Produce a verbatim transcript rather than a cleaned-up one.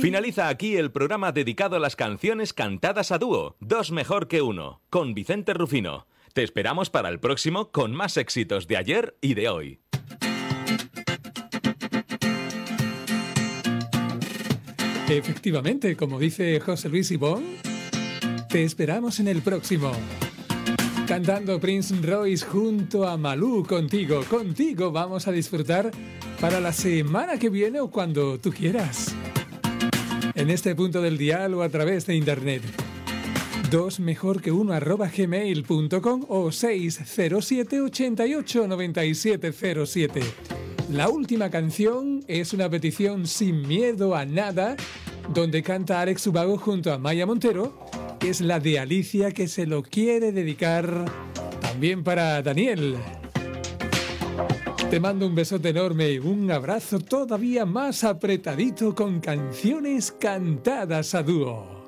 Finaliza aquí el programa dedicado a las canciones cantadas a dúo, Dos mejor que uno, con Vicente Rufino. Te esperamos para el próximo con más éxitos de ayer y de hoy. Efectivamente, como dice José Luis Ibón, te esperamos en el próximo. Cantando Prince Royce junto a Malú, contigo, contigo vamos a disfrutar para la semana que viene o cuando tú quieras. En este punto del dial o a través de internet. Dos mejor que uno arroba gmail punto com o seis cero siete, ochenta y ocho, noventa y siete cero siete. La última canción es una petición sin miedo a nada, donde canta Alex Ubago junto a Maya Montero. Es la de Alicia, que se lo quiere dedicar también para Daniel. Te mando un besote enorme y un abrazo todavía más apretadito con canciones cantadas a dúo.